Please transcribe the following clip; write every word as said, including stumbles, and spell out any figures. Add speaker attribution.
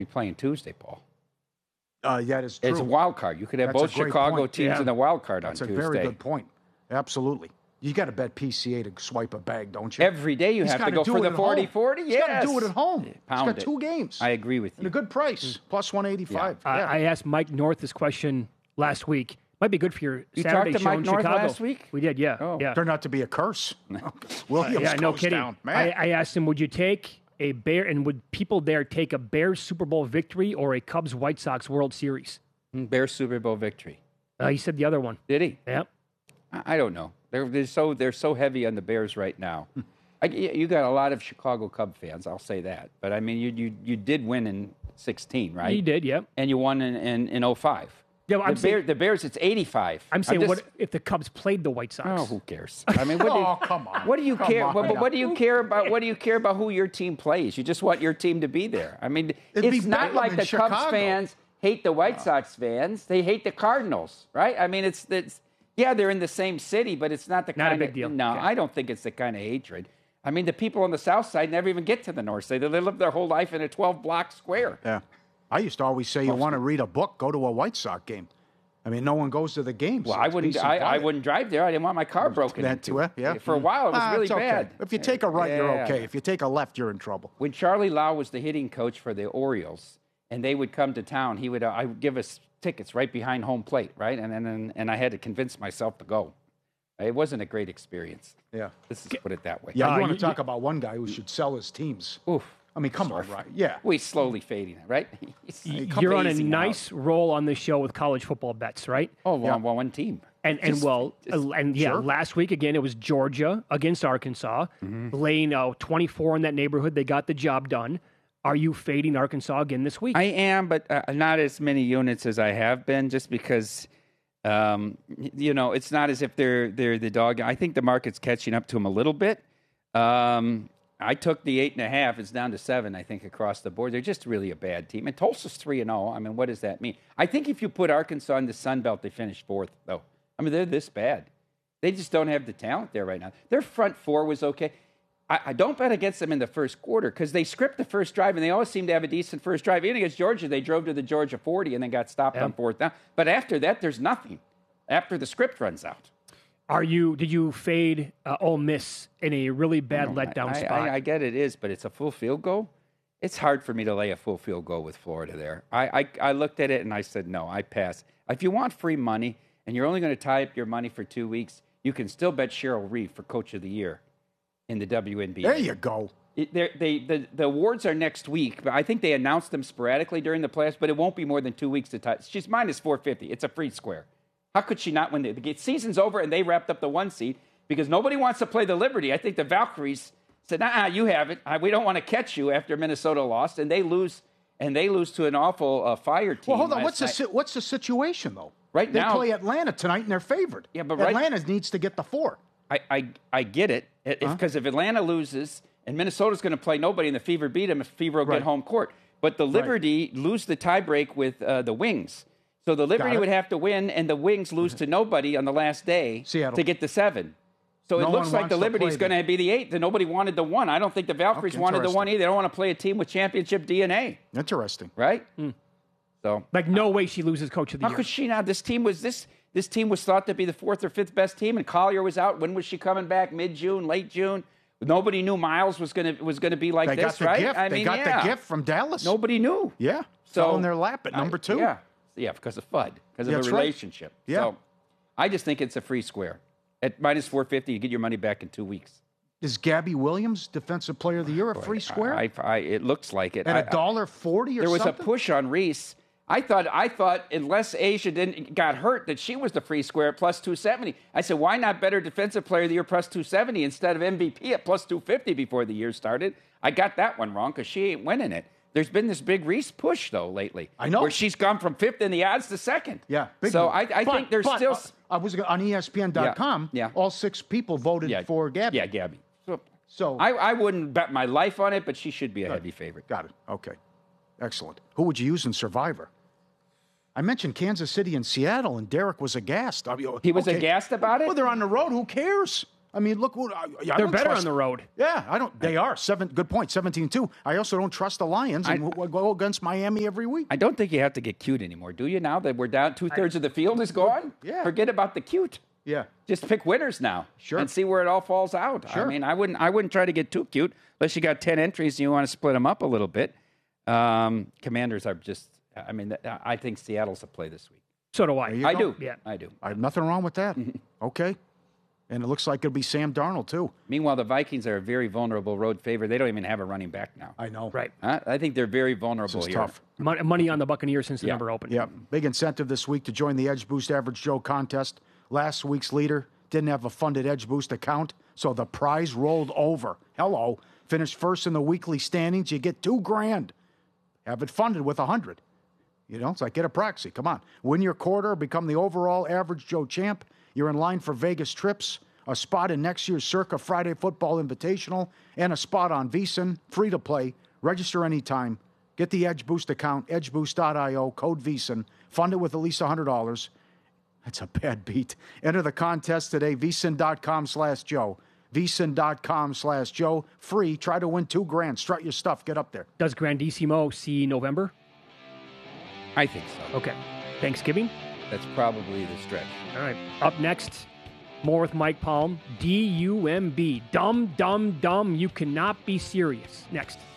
Speaker 1: You're playing Tuesday, Paul.
Speaker 2: Uh, yeah, it's true.
Speaker 1: It's a wild card. You could have
Speaker 2: That's
Speaker 1: both
Speaker 2: a great
Speaker 1: Chicago
Speaker 2: point.
Speaker 1: teams
Speaker 2: Yeah.
Speaker 1: in the wild card
Speaker 2: That's
Speaker 1: on Tuesday.
Speaker 2: That's a very good point. Absolutely. You got to bet P C A to swipe a bag, don't you?
Speaker 1: Every day you
Speaker 2: He's
Speaker 1: have to
Speaker 2: gotta
Speaker 1: go
Speaker 2: do
Speaker 1: for
Speaker 2: it
Speaker 1: the
Speaker 2: at
Speaker 1: forty
Speaker 2: home.
Speaker 1: forty.
Speaker 2: He's
Speaker 1: Yes.
Speaker 2: got to do it at home.
Speaker 1: Pound
Speaker 2: He's got
Speaker 1: it.
Speaker 2: two games.
Speaker 1: I agree with
Speaker 2: And
Speaker 1: you.
Speaker 2: a good price, plus one eighty-five.
Speaker 3: I,
Speaker 2: yeah.
Speaker 3: I asked Mike North this question last week. Might be good for your
Speaker 1: You
Speaker 3: Saturday
Speaker 1: talked to
Speaker 3: show
Speaker 1: Mike
Speaker 3: in
Speaker 1: North
Speaker 3: Chicago.
Speaker 1: last week?
Speaker 3: We did, yeah.
Speaker 1: Oh.
Speaker 3: yeah.
Speaker 2: Turned out to be a curse. Williams
Speaker 3: yeah, no
Speaker 2: goes
Speaker 3: kidding.
Speaker 2: down. Man.
Speaker 3: I, I asked him, would you take a Bear, and would people there take a Bears Super Bowl victory or a Cubs White Sox World Series?
Speaker 1: Bears Super Bowl victory.
Speaker 3: Uh, he said the other one.
Speaker 1: Did he?
Speaker 3: Yep.
Speaker 1: I I don't know. They're, they're so they're so heavy on the Bears right now. I, you got a lot of Chicago Cub fans. I'll say that. But I mean, you you you did win in sixteen, right?
Speaker 3: He did, yep.
Speaker 1: And you won in in, in oh five.
Speaker 3: Yeah, well, I'm
Speaker 1: the,
Speaker 3: saying,
Speaker 1: Bear, the Bears, it's eighty-five.
Speaker 3: I'm saying,
Speaker 1: just,
Speaker 3: what if the Cubs played the White Sox?
Speaker 1: Oh, who cares? I mean, what do you,
Speaker 2: Oh, come on.
Speaker 1: What do you
Speaker 2: Come
Speaker 1: care?
Speaker 2: on.
Speaker 1: What, but what do you care about? What do you care about who your team plays? You just want your team to be there. I mean,
Speaker 2: It'd be
Speaker 1: it's not
Speaker 2: Bedlam
Speaker 1: like
Speaker 2: in
Speaker 1: the Cubs
Speaker 2: Chicago.
Speaker 1: fans hate the White Sox fans. They hate the Cardinals, right? I mean, it's it's yeah, they're in the same city, but it's not the
Speaker 3: Not a
Speaker 1: kind
Speaker 3: big
Speaker 1: of
Speaker 3: deal.
Speaker 1: no.
Speaker 3: Okay.
Speaker 1: I don't think it's the kind of hatred. I mean, the people on the South Side never even get to the North Side. They live their whole life in a twelve block square.
Speaker 2: Yeah. I used to always say, you want to read a book, go to a White Sox game. I mean, no one goes to the games.
Speaker 1: Well,
Speaker 2: so
Speaker 1: I
Speaker 2: it's
Speaker 1: wouldn't.
Speaker 2: peace and
Speaker 1: I, I
Speaker 2: quiet.
Speaker 1: wouldn't drive there. I didn't want my car broken
Speaker 2: That
Speaker 1: into.
Speaker 2: too, eh? Yeah.
Speaker 1: For a while, it was
Speaker 2: Ah,
Speaker 1: really
Speaker 2: it's okay.
Speaker 1: bad.
Speaker 2: If you take a right, you're
Speaker 1: Yeah.
Speaker 2: okay. If you take a left, you're in trouble.
Speaker 1: When Charlie Lau was the hitting coach for the Orioles, and they would come to town, he would uh, I would give us tickets right behind home plate, right? And and and, and I had to convince myself to go. It wasn't a great experience.
Speaker 2: Yeah.
Speaker 1: Let's just put it that way.
Speaker 2: Yeah,
Speaker 3: Uh,
Speaker 2: you want
Speaker 3: you-
Speaker 2: to talk about one guy who should sell his teams.
Speaker 1: Oof.
Speaker 2: I mean, come on, right? Yeah.
Speaker 1: We slowly fading, right?
Speaker 3: You're on a
Speaker 1: Phasing
Speaker 3: nice
Speaker 1: out.
Speaker 3: roll on this show with college football bets, right?
Speaker 1: Oh, well,
Speaker 2: Yeah.
Speaker 1: well, one team.
Speaker 3: And and
Speaker 1: Just-
Speaker 3: well,
Speaker 1: just-
Speaker 3: uh, and yeah,
Speaker 2: sure.
Speaker 3: last week again it was Georgia against Arkansas,
Speaker 1: Mm-hmm.
Speaker 3: laying uh, twenty-four in that neighborhood. They got the job done. Are you fading Arkansas again this week?
Speaker 1: I am, but uh, not as many units as I have been, just because, um, y- you know, it's not as if they're they're the dog. I think the market's catching up to them a little bit. Um, I took the eight and a half. It's down to seven, I think, across the board. They're just really a bad team. And Tulsa's three and zero. I mean, what does that mean? I think if you put Arkansas in the Sun Belt, they finish fourth, though. I mean, they're this bad. They just don't have the talent there right now. Their front four was okay. I, I don't bet against them in the first quarter because they script the first drive, and they always seem to have a decent first drive. Even against Georgia, they drove to the Georgia forty and then got stopped
Speaker 3: Yeah.
Speaker 1: on fourth down. But after that, there's nothing. After the script runs out.
Speaker 3: Are you? Did you fade uh, Ole Miss in a really bad
Speaker 1: No,
Speaker 3: letdown
Speaker 1: I,
Speaker 3: spot?
Speaker 1: I, I get it is, but it's a full field goal. It's hard for me to lay a full field goal with Florida there. I, I, I looked at it and I said, no, I pass. If you want free money and you're only going to tie up your money for two weeks, you can still bet Cheryl Reeve for Coach of the Year in the W N B A.
Speaker 2: There you go.
Speaker 1: It, they're- they, the, the awards are next week, but I think they announced them sporadically during the playoffs, but it won't be more than two weeks to tie. She's minus four fifty. It's a free square. How could she not win? The, the season's over, and they wrapped up the one seed because nobody wants to play the Liberty. I think the Valkyries said, nah, you have it. I, we don't want to catch you after Minnesota lost, and they lose and they lose to an awful uh, Fire team.
Speaker 2: Well, hold on.
Speaker 1: last
Speaker 2: What's the
Speaker 1: night.
Speaker 2: si- what's the situation though?
Speaker 1: Right
Speaker 2: they
Speaker 1: now-
Speaker 2: play Atlanta tonight, and they're favored.
Speaker 1: Yeah, but right-
Speaker 2: Atlanta needs to get the four.
Speaker 1: I, I, I get it because if, if Atlanta loses and Minnesota's going to play nobody and the Fever beat them, if Fever will
Speaker 2: Right.
Speaker 1: get home court. But the Liberty lose the tiebreak with uh, the Wings. So the Liberty
Speaker 2: it.
Speaker 1: would have to win and the Wings lose to nobody on the last day
Speaker 2: Seattle.
Speaker 1: to get the seven. So
Speaker 2: No
Speaker 1: it looks
Speaker 2: one
Speaker 1: like
Speaker 2: wants
Speaker 1: the
Speaker 2: to
Speaker 1: Liberty's
Speaker 2: play
Speaker 1: going to be the eighth and nobody wanted the one. I don't think the Valkyries
Speaker 2: Okay,
Speaker 1: wanted the one
Speaker 2: interesting.
Speaker 1: either. They don't want to play a team with championship D N A,
Speaker 2: Interesting.
Speaker 1: right? So
Speaker 3: like no way she loses Coach of the
Speaker 1: how
Speaker 3: Year.
Speaker 1: could she not? This team was this this team was thought to be the fourth or fifth best team, and Collier was out. When was she coming back? Mid June, late June. Nobody knew Miles was gonna was gonna be like
Speaker 2: They
Speaker 1: this,
Speaker 2: got the
Speaker 1: right?
Speaker 2: gift.
Speaker 1: I
Speaker 2: they
Speaker 1: mean,
Speaker 2: got
Speaker 1: yeah.
Speaker 2: the gift from Dallas.
Speaker 1: Nobody knew.
Speaker 2: Yeah.
Speaker 1: So
Speaker 2: Fell in their lap at number
Speaker 1: I-
Speaker 2: two.
Speaker 1: Yeah, yeah, because of Fudd, because of
Speaker 2: That's
Speaker 1: a
Speaker 2: right.
Speaker 1: relationship.
Speaker 2: Yeah.
Speaker 1: So I just think it's a free square at minus four fifty. You get your money back in two weeks.
Speaker 2: Is Gabby Williams Defensive Player of the Year a free square?
Speaker 1: I, I, it looks like it.
Speaker 2: At
Speaker 1: I-
Speaker 2: a dollar forty or
Speaker 1: There was
Speaker 2: something?
Speaker 1: a push on Reese. I thought, I thought, unless Asia didn't got hurt, that she was the free square at plus two seventy. I said, why not better Defensive Player of the Year plus two seventy instead of M V P at plus two fifty before the year started? I got that one wrong because she ain't winning it. There's been this big Reese push though lately.
Speaker 2: I know.
Speaker 1: where she's gone from fifth in the odds to second.
Speaker 2: Yeah. big
Speaker 1: So
Speaker 2: move.
Speaker 1: I, I
Speaker 2: But-
Speaker 1: think there's
Speaker 2: but,
Speaker 1: still.
Speaker 2: uh, I was on E S P N dot com.
Speaker 1: Yeah, yeah.
Speaker 2: All six people voted
Speaker 1: yeah,
Speaker 2: for Gabby.
Speaker 1: Yeah, Gabby. So,
Speaker 2: So
Speaker 1: I, I wouldn't bet my life on it, but she should be a heavy favorite.
Speaker 2: got it. Okay. Excellent. Who would you use in Survivor? I mentioned Kansas City and Seattle, and Derek was aghast. I mean,
Speaker 1: He was
Speaker 2: okay.
Speaker 1: aghast about it?
Speaker 2: Well, they're on the road. Who cares? I mean, look what I, I
Speaker 3: They're
Speaker 2: don't
Speaker 3: better
Speaker 2: trust,
Speaker 3: on the road.
Speaker 2: Yeah, I don't. They are seven. Good point. seventeen two. I also don't trust the Lions and
Speaker 1: I-
Speaker 2: we'll go against Miami every week.
Speaker 1: I don't think you have to get cute anymore, do you? Now that we're down two thirds of the field is gone,
Speaker 2: Yeah.
Speaker 1: Forget about the cute.
Speaker 2: Yeah.
Speaker 1: Just pick winners now,
Speaker 2: Sure.
Speaker 1: and see where it all falls out.
Speaker 2: Sure.
Speaker 1: I mean, I wouldn't, I wouldn't try to get too cute unless you got ten entries and you want to split them up a little bit. Um, Commanders are just. I mean, I think Seattle's a play this week.
Speaker 3: So do I.
Speaker 2: you
Speaker 1: I
Speaker 2: go.
Speaker 1: do.
Speaker 3: Yeah.
Speaker 1: I do.
Speaker 2: I have nothing wrong with that. Okay. And it looks like it'll be Sam Darnold, too.
Speaker 1: Meanwhile, the Vikings are a very vulnerable road favorite. They don't even have a running back now.
Speaker 2: I know.
Speaker 3: Right.
Speaker 1: Huh? I think they're very vulnerable
Speaker 2: This is
Speaker 1: here.
Speaker 2: tough.
Speaker 3: Mon- Money on the Buccaneers since the
Speaker 1: Yeah.
Speaker 3: number opened.
Speaker 2: Yeah. Big incentive this week to join the Edge Boost Average Joe contest. Last week's leader didn't have a funded Edge Boost account, so the prize rolled over. Hello. Finished first in the weekly standings. You get two grand. Have it funded with a hundred. You know, it's like get a proxy. Come on. Win your quarter, become the overall Average Joe champ. You're in line for Vegas trips, a spot in next year's Circa Friday Football Invitational, and a spot on VEASAN. Free to play. Register anytime. Get the Edge Boost account, edge boost dot io, code VEASAN. Fund it with at least one hundred dollars. That's a bad beat. Enter the contest today, VEASAN.com slash Joe. VEASAN.com slash Joe. Free. Try to win two grand. Strut your stuff. Get up there.
Speaker 3: Does Grandissimo see November?
Speaker 1: I think so.
Speaker 3: Okay. Thanksgiving?
Speaker 1: That's probably the stretch.
Speaker 3: All right. Up next, more with Mike Palm. D U M B. Dumb, dumb, dumb. You cannot be serious. Next.